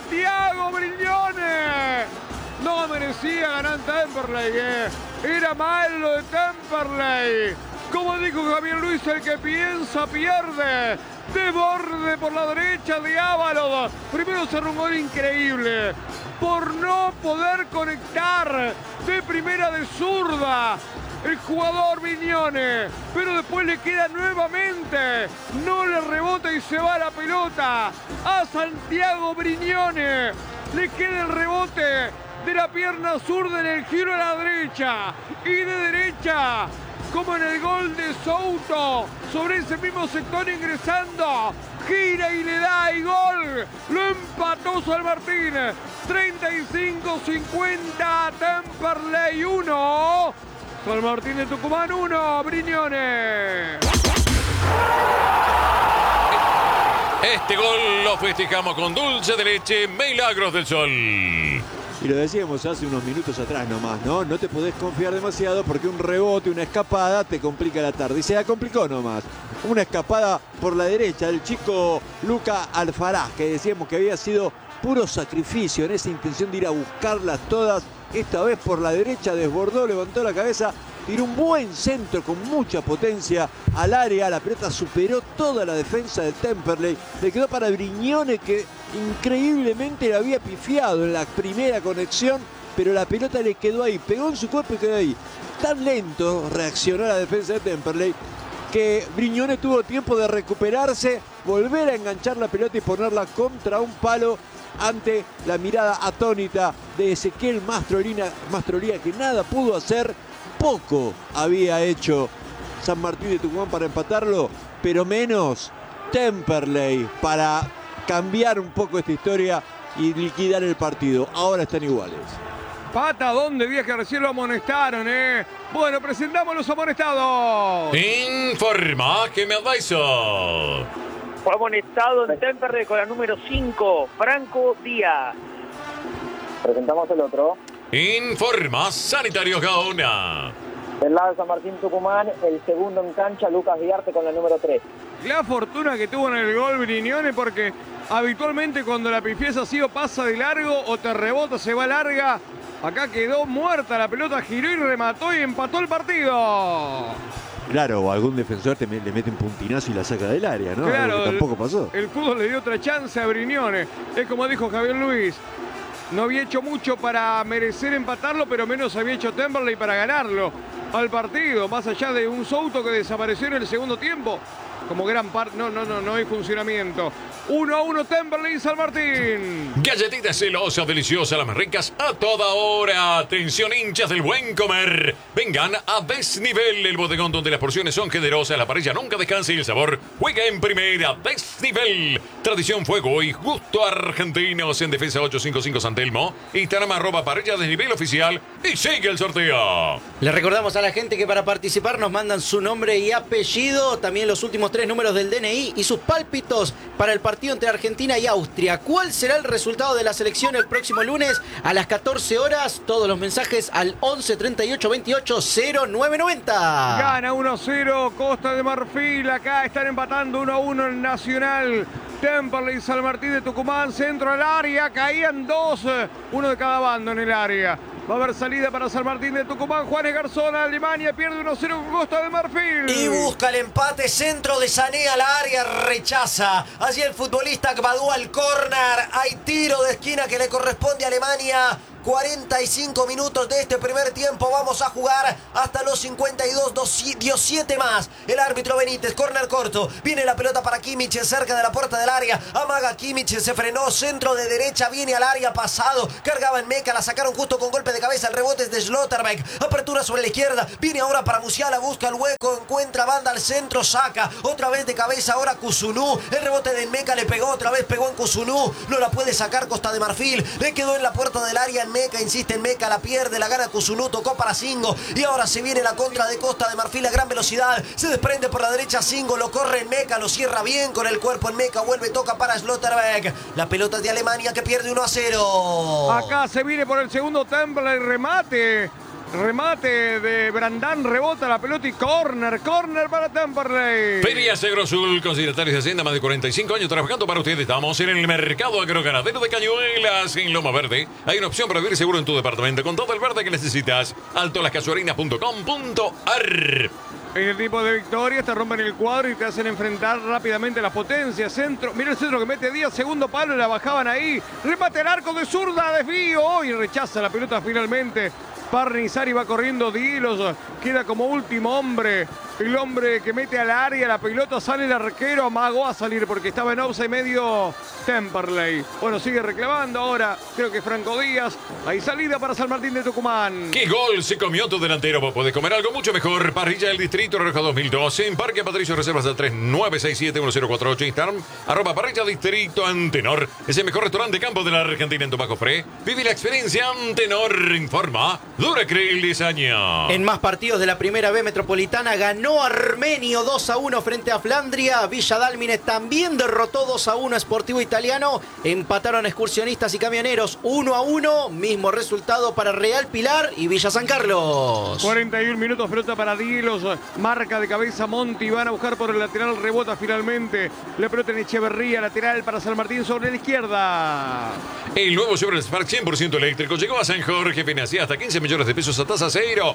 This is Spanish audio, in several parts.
Santiago Brignone. No merecía ganar Temperley, Era mal lo de Temperley. Como dijo Javier Luis, el que piensa pierde. De borde por la derecha de Ábalos. Primero cerró un gol increíble. Por no poder conectar de primera de zurda el jugador Brignone, pero después le queda nuevamente, no le rebota y se va la pelota a Santiago Brignone. Le queda el rebote de la pierna zurda en el giro a la derecha y de derecha, como en el gol de Souto, sobre ese mismo sector ingresando, gira y le da y gol. Lo empató San Martín. 35-50, Temperley 1. San Martín de Tucumán 1, Brignone. Este gol lo festejamos con dulce de leche, Milagros del Sol. Y lo decíamos hace unos minutos atrás nomás, ¿no? No te podés confiar demasiado porque un rebote, una escapada te complica la tarde. Y se la complicó nomás. Una escapada por la derecha del chico Luca Alfaraz, que decíamos que había sido puro sacrificio en esa intención de ir a buscarlas todas. Esta vez por la derecha desbordó, levantó la cabeza, tiró un buen centro con mucha potencia al área. La pelota superó toda la defensa de Temperley. Le quedó para Brignone, que increíblemente le había pifiado en la primera conexión, pero la pelota le quedó ahí, pegó en su cuerpo y quedó ahí. Tan lento reaccionó la defensa de Temperley que Brignone tuvo tiempo de recuperarse, volver a enganchar la pelota y ponerla contra un palo ante la mirada atónita de Ezequiel Mastrolía, que nada pudo hacer. Poco había hecho San Martín de Tucumán para empatarlo, pero menos Temperley para cambiar un poco esta historia y liquidar el partido. Ahora están iguales. Patadón de Díaz, que recién lo amonestaron, Bueno, presentamos los amonestados. Informa que me advisor. Fue amonestado en Temperley con la número 5, Franco Díaz. Presentamos el otro. Informa Sanitarios Gaona. Del lado de San Martín Tucumán, el segundo en cancha, Lucas Diarte con la número 3. La fortuna que tuvo en el gol Brignone, porque habitualmente cuando la pifieza así o pasa de largo o te rebota, se va larga. Acá quedó muerta la pelota, giró y remató y empató el partido. Claro, o algún defensor le mete un puntinazo y la saca del área, ¿no? Claro, algo que tampoco pasó. El fútbol le dio otra chance a Brignone. Es como dijo Javier Luis, no había hecho mucho para merecer empatarlo, pero menos había hecho Temperley para ganarlo al partido. Más allá de un Souto que desapareció en el segundo tiempo, como gran parte, no hay funcionamiento. 1-1 Temperley y San Martín. Galletitas celosas, deliciosas, las más ricas a toda hora. Atención, hinchas del buen comer. Vengan a Desnivel, el bodegón donde las porciones son generosas, la parrilla nunca descansa y el sabor juega en primera. Desnivel. Tradición, fuego y gusto argentinos en Defensa 855 San Telmo. Instagram @parrilla desnivel oficial y sigue el sorteo. Le recordamos a la gente que para participar nos mandan su nombre y apellido, también los últimos 3 números del DNI y sus pálpitos para el partido entre Argentina y Austria. ¿Cuál será el resultado de la selección el próximo lunes a las 14 horas? Todos los mensajes al 11 38 28 0990. Gana 1-0 Costa de Marfil. Acá están empatando 1-1 el Nacional. Temperley y San Martín de Tucumán, centro al área, caían 2, uno de cada bando en el área. Va a haber salida para San Martín de Tucumán. Juanes Garzón, Alemania, pierde 1-0 con Costa de Marfil. Y busca el empate, centro de Sané al área, rechaza. Allí el futbolista Gbadou al córner. Hay tiro de esquina que le corresponde a Alemania. 45 minutos de este primer tiempo. Vamos a jugar hasta los 52. Dio 7 más. El árbitro Benítez. Córner corto. Viene la pelota para Kimmich cerca de la puerta del área. Amaga Kimmich. Se frenó. Centro de derecha. Viene al área pasado. Cargaba en Meca. La sacaron justo con golpe de cabeza. El rebote es de Schlotterbeck. Apertura sobre la izquierda. Viene ahora para Musiala. Busca el hueco. Encuentra banda al centro. Saca. Otra vez de cabeza. Ahora Kusunu. El rebote de Meca le pegó. Otra vez pegó en Kusunu. No la puede sacar Costa de Marfil. Le quedó en la puerta del área en Meca, insiste en Meca, la pierde, la gana Kusunu, tocó para Singo y ahora se viene la contra de Costa de Marfil a gran velocidad, se desprende por la derecha Singo, lo corre en Meca, lo cierra bien con el cuerpo en Meca, vuelve, toca para Schlotterbeck, la pelota de Alemania que pierde 1-0. Acá se viene por el segundo Temperley, remate remate de Brandán, rebota la pelota y córner para Temperley. Feria Segrosul, consignatarios de Hacienda, más de 45 años trabajando para ustedes. Estamos en el mercado agroganadero de Cañuelas, en Loma Verde. Hay una opción para vivir seguro en tu departamento con todo el verde que necesitas. altolascasuarinas.com.ar. En el tipo de victorias te rompen el cuadro y te hacen enfrentar rápidamente las potencias. Centro, mira el centro que mete Díaz, segundo palo, la bajaban ahí. Remate al arco de zurda, desvío y rechaza la pelota finalmente. Parnizari va corriendo, Dielos queda como último hombre. El hombre que mete al área, la pelota sale el arquero, amagó a salir porque estaba en offside medio Temperley. Bueno, sigue reclamando ahora, creo que Franco Díaz. Hay salida para San Martín de Tucumán. ¿Qué gol se comió tu delantero? Vos podés comer algo mucho mejor. Parrilla del Distrito Roja 2012. En Parque Patricio Reservas al 3967-1048. Instagram, @parrilla distrito Antenor. Es el mejor restaurante de campo de la Argentina en Tomaco Fré. Vive la experiencia Antenor. Informa Duracril 10 años. En más partidos de la Primera B Metropolitana ganó Armenio 2-1 frente a Flandria. Villa Dálmine también derrotó 2-1 a Sportivo Italiano. Empataron Excursionistas y Camioneros 1-1. Mismo resultado para Real Pilar y Villa San Carlos. 41 minutos, pelota para Dielos. Marca de cabeza Monti. Van a buscar por el lateral, rebota finalmente. La pelota en Echeverría, lateral para San Martín sobre la izquierda. El nuevo Chevrolet Spark 100% eléctrico llegó a San Jorge. Financia hasta 15 millones de pesos a tasa cero.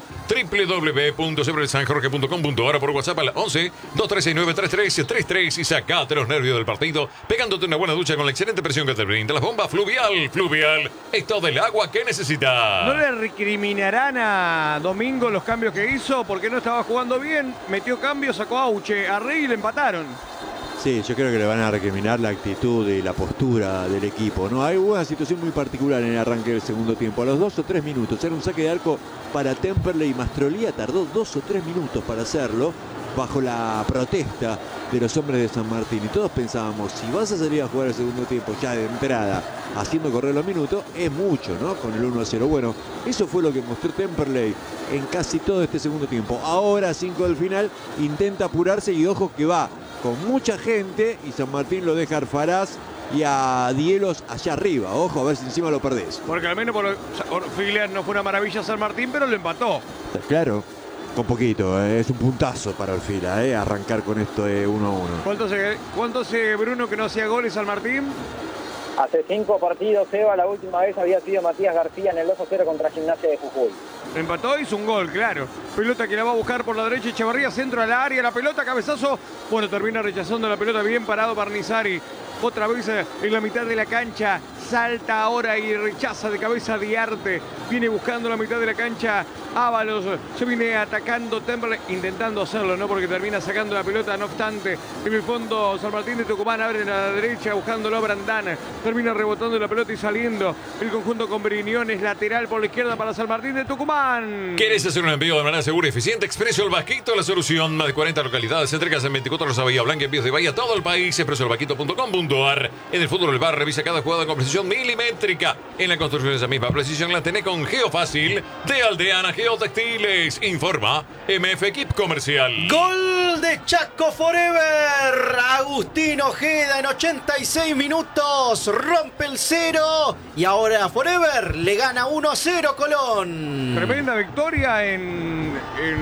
www.chevroletsanjorge.com.ar. Ahora por WhatsApp al 11-2369-3333 y sacate los nervios del partido pegándote una buena ducha con la excelente presión que te brinda la bomba Fluvial. Fluvial es todo el agua que necesitas. ¿No le recriminarán a Domingo los cambios que hizo? Porque no estaba jugando bien, metió cambios, sacó a Auche, a Rey y le empataron. Sí, yo creo que le van a recriminar la actitud y la postura del equipo, ¿no? Hay una situación muy particular en el arranque del segundo tiempo. A los 2 o 3 minutos era un saque de arco para Temperley y Mastrolía tardó 2 o 3 minutos para hacerlo bajo la protesta de los hombres de San Martín. Y todos pensábamos, si vas a salir a jugar el segundo tiempo ya de entrada, haciendo correr los minutos, es mucho, ¿no? Con el 1-0. Bueno, eso fue lo que mostró Temperley en casi todo este segundo tiempo. Ahora, 5 del final, intenta apurarse y ojo que va con mucha gente y San Martín lo deja a Arfaraz y a Dielos allá arriba. Ojo, a ver si encima lo perdés. Porque al menos por Orfigliar no fue una maravilla San Martín, pero lo empató. Claro, con poquito, es un puntazo para Orfila, arrancar con esto de 1-1. ¿Cuánto hace Bruno que no hacía goles San Martín? Hace 5 partidos, Eva, la última vez había sido Matías García en el 2-0 contra Gimnasia de Jujuy. Empató, hizo un gol, claro. Pelota que la va a buscar por la derecha Echeverría, centro al área, la pelota, cabezazo. Bueno, termina rechazando la pelota, bien parado Parnizari. Otra vez en la mitad de la cancha, salta ahora y rechaza de cabeza Diarte. Viene buscando la mitad de la cancha Ábalos, se viene atacando Temperley, intentando hacerlo, ¿no? Porque termina sacando la pelota, no obstante. En el fondo, San Martín de Tucumán abre a la derecha, buscándolo a Brandán. Termina rebotando la pelota y saliendo. El conjunto con Briñones, lateral por la izquierda para San Martín de Tucumán. ¿Quieres hacer un envío de manera segura y eficiente? Expreso El Vasquito, la solución. Más de 40 localidades, entregas en 24 horas a Bahía Blanca, envíos de Bahía a todo el país. expresoelvasquito.com.ar. En el fútbol del bar, revisa cada jugada con precisión milimétrica. En la construcción, esa misma precisión la tenés con Geofácil de Aldeana Geotextiles. Informa MF Equip Comercial. Gol de Chaco Forever. Agustín Ojeda en 86 minutos. Rompe el 0. Y ahora Forever le gana 1-0 Colón. Tremenda victoria en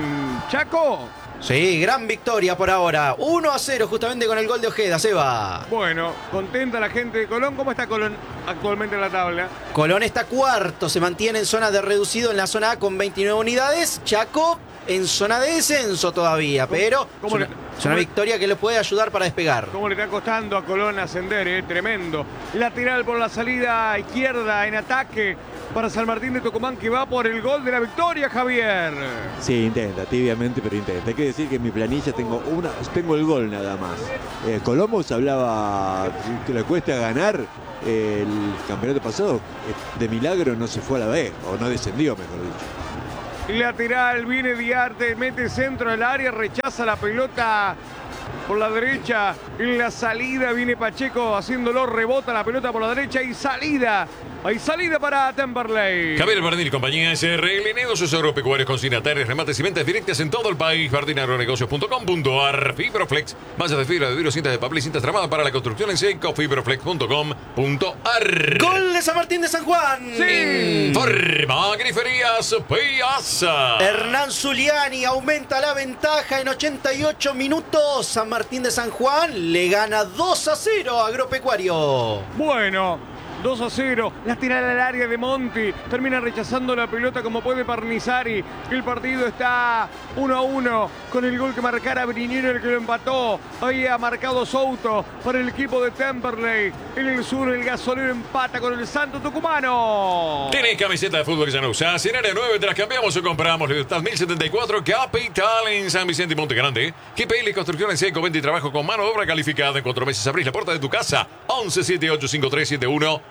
Chaco. Sí, gran victoria por ahora. 1-0 justamente con el gol de Ojeda, Seba. Bueno, contenta la gente de Colón. ¿Cómo está Colón actualmente en la tabla? Colón está cuarto, se mantiene en zona de reducido en la zona A con 29 unidades. Chaco en zona de descenso todavía, pero es una victoria que le puede ayudar para despegar. ¿Cómo le está costando a Colón ascender? Tremendo. Lateral por la salida izquierda en ataque para San Martín de Tucumán, que va por el gol de la victoria, Javier. Sí, intenta, tibiamente, pero intenta. Hay que decir que en mi planilla tengo el gol nada más. Colombo se hablaba que le cuesta ganar el campeonato pasado. De milagro no se fue a la B, o no descendió, mejor dicho. Lateral, viene Diarte, mete centro al área, rechaza la pelota por la derecha. En la salida viene Pacheco haciéndolo, rebota la pelota por la derecha y salida. Hay salida para Temperley. Javier Bardín y compañía SRL, negocios agropecuarios, consignatarios, remates y ventas directas en todo el país. bardinagronegocios.com.ar. Fibroflex, mallas de fibra de vidrio, cintas de papel y cintas tramadas para la construcción en seco. Fibroflex.com.ar. Gol de San Martín de San Juan. Sí. Forma Griferías Piazza. Hernán Zuliani aumenta la ventaja en 88 minutos. San Martín de San Juan le gana 2-0 a Agropecuario. Bueno, 2-0, la tirada al área de Monti, termina rechazando la pelota como puede Parnizari. El partido está 1-1 con el gol que marcara Brignone, el que lo empató. Ahí ha marcado Souto para el equipo de Temperley. En el sur el gasolero empata con el Santo Tucumano. ¿Tenés camiseta de fútbol que ya no usás? En área 9 te las cambiamos o compramos. Libertad 1074 Capital en San Vicente y Monte Grande. GPL Construcción en seco, venta y trabajo con mano de obra calificada. En 4 meses abrís la puerta de tu casa. 1178537155.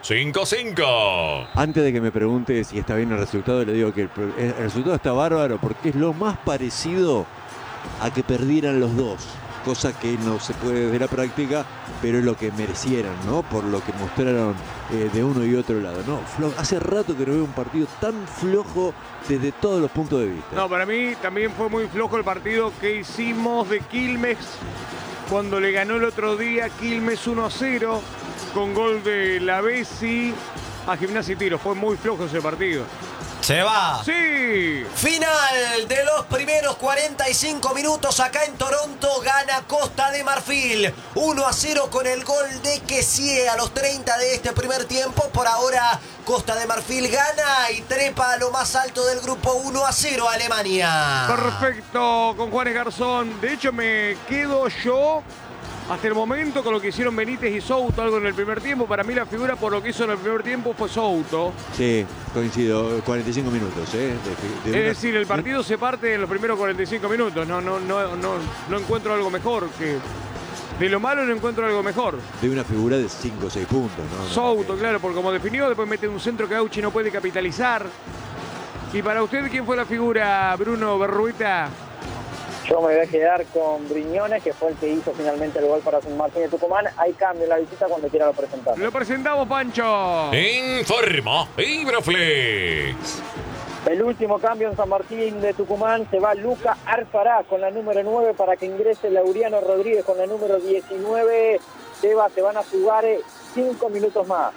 Antes de que me pregunte si está bien el resultado, le digo que el resultado está bárbaro porque es lo más parecido a que perdieran los dos. Cosa que no se puede desde la práctica, pero es lo que merecieran, ¿no? Por lo que mostraron de uno y otro lado, ¿no? Hace rato que no veo un partido tan flojo desde todos los puntos de vista. No, para mí también fue muy flojo el partido que hicimos de Quilmes cuando le ganó el otro día Quilmes 1-0 con gol de la Bessi a Gimnasia y Tiro. Fue muy flojo ese partido. Se va. Sí. Final de los primeros 45 minutos acá en Toronto. Gana Costa de Marfil 1-0 con el gol de Kessie a los 30 de este primer tiempo. Por ahora Costa de Marfil gana y trepa a lo más alto del grupo 1-0 a Alemania. Perfecto con Juanes Garzón. De hecho me quedo yo hasta el momento con lo que hicieron Benítez y Souto, algo en el primer tiempo. Para mí la figura por lo que hizo en el primer tiempo fue Souto. Sí, coincido, 45 minutos. Es decir, el partido se parte en los primeros 45 minutos. No encuentro algo mejor. De lo malo no encuentro algo mejor. De una figura de 5 o 6 puntos, ¿no? Souto, claro, porque como definió, después mete un centro que Auchi no puede capitalizar. Y para usted, ¿quién fue la figura, Bruno Berrueta? Yo me voy a quedar con Brignone, que fue el que hizo finalmente el gol para San Martín de Tucumán. Hay cambio en la visita cuando quiera lo presentamos. Lo presentamos, Pancho. Informa Fibroflex. El último cambio en San Martín de Tucumán, se va Luca Arfará con la número 9 para que ingrese Laureano Rodríguez con la número 19. Seba, se van a jugar 5 minutos más.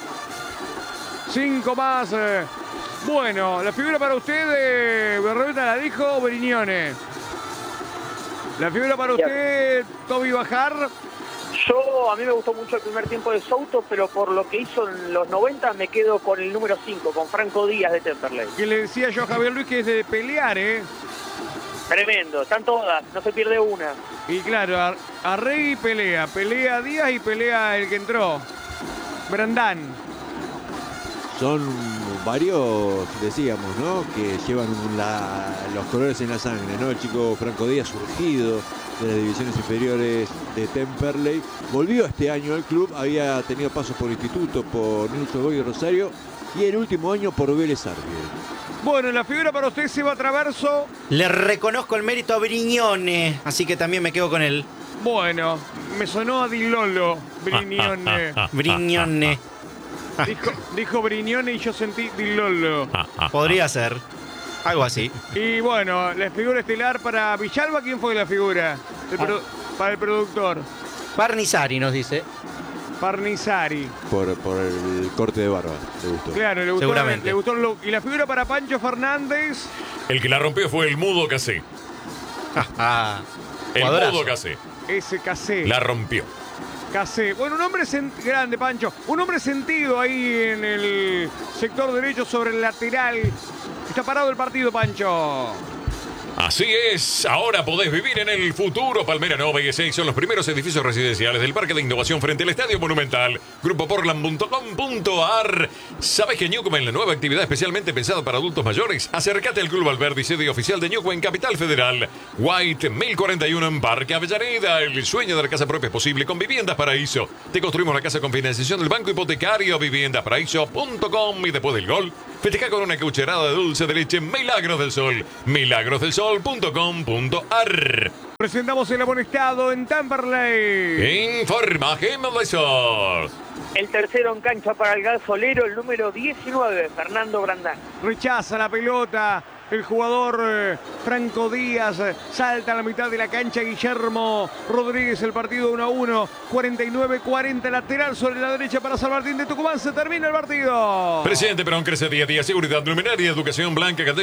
5 más. Bueno, la figura para usted, Berrueta la dijo Brignone. La figura para usted, Toby Bajar. A mí me gustó mucho el primer tiempo de Souto, pero por lo que hizo en los 90 me quedo con el número 5, con Franco Díaz de Temperley. Que le decía yo a Javier Luis que es de pelear, ¿eh? Tremendo, están todas, no se pierde una. Y claro, Arregui pelea Díaz y pelea el que entró, Brandán. Son varios, decíamos, ¿no? Que llevan los colores en la sangre, ¿no? El chico Franco Díaz, surgido de las divisiones inferiores de Temperley, volvió este año al club, había tenido pasos por Instituto, por Nilson Boy y Rosario, y el último año por Vélez Arfield. Bueno, la figura para usted, Seba Traverso. Le reconozco el mérito a Brignone, así que también me quedo con él. Bueno, me sonó a Di Lolo, Brignone. Brignone. Dijo Brignone y yo sentí Di Lolo. Podría ser. Algo así. Y bueno, la figura estelar para Villalba, ¿quién fue la figura? Para el productor. Parnizari nos dice. Parnizari. Por el corte de barba, le gustó. Claro, le gustó. Seguramente. Le gustó el look. Y la figura para Pancho Fernández. El que la rompió fue el mudo Casé. El Jugadorazo. mudo Casé. Ese Casé. La rompió. Casé. Bueno, un hombre grande, Pancho. Un hombre sentido ahí en el sector derecho sobre el lateral. Está parado el partido, Pancho. Así es, ahora podés vivir en el futuro. Palmera Nova y E6 son los primeros edificios residenciales del Parque de Innovación frente al Estadio Monumental. Grupoportland.com.ar. ¿Sabes que Ñuquen, la nueva actividad especialmente pensada para adultos mayores? Acércate al Club Alberdi, sede oficial de Ñuquen, Capital Federal. White 1041 en Parque Avellaneda. El sueño de la casa propia es posible con Viviendas Paraíso. Te construimos la casa con financiación del Banco Hipotecario. Viviendasparaíso.com. Y después del gol, festeja con una cucharada de dulce de leche Milagros del Sol. Milagrosdelsol.com.ar. Presentamos el amonestado en Temperley. Informa Gemmelesor. El tercero en cancha para el gasolero, el número 19, Fernando Grandán. Rechaza la pelota el jugador Franco Díaz. Salta a la mitad de la cancha Guillermo Rodríguez. El partido 1-1. 49-40. Lateral sobre la derecha para San Martín de Tucumán. Se termina el partido. Presidente Perón crece día a día. Seguridad, luminaria, educación blanca.